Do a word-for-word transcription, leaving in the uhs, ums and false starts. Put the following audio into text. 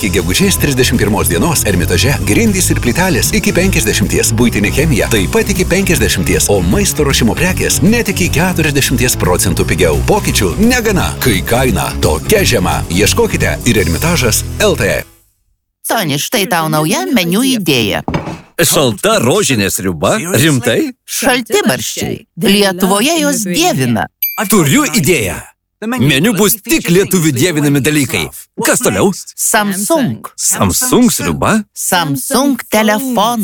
Iki gegužės trisdešimt pirmos dienos Ermitaže grindys ir plytelės iki penkiasdešimties, buitinė chemija taip pat iki penkiasdešimties, o maisto ruošimo prekės net iki keturiasdešimties procentų pigiau. Pokyčių negana, kai kaina tokia žema. Ieškokite ir Ermitažas L T. Soni, štai tau nauja meniu idėja. Šalta rožinė sriuba? Rimtai? Šaltibarščiai. Lietuvoje jos dievina. Turiu idėją. Meniu bus tik lietuvių dievinami dalykai. Kas toliau? Samsung. Samsung sriuba? Samsung telefonas.